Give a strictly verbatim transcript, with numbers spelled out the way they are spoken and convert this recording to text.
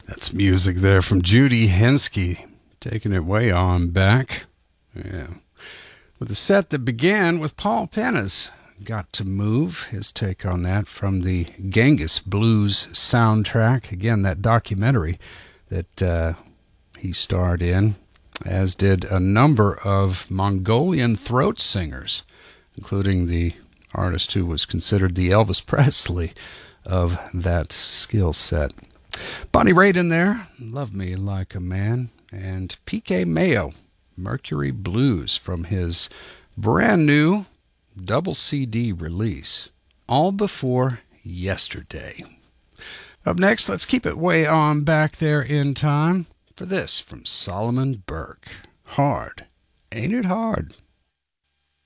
That's music there from Judy Henske, taking it way on back. Yeah. With a set that began with Paul Penna's Got to Move, his take on that from the Genghis Blues soundtrack. Again, that documentary that uh, he starred in, as did a number of Mongolian throat singers, including the artist who was considered the Elvis Presley of that skill set. Bonnie Raitt in there, Love Me Like a Man, and P K Mayo, Mercury Blues, from his brand new double C D release, All Before Yesterday. Up next, let's keep it way on back there in time for this from Solomon Burke. Hard, Ain't It Hard?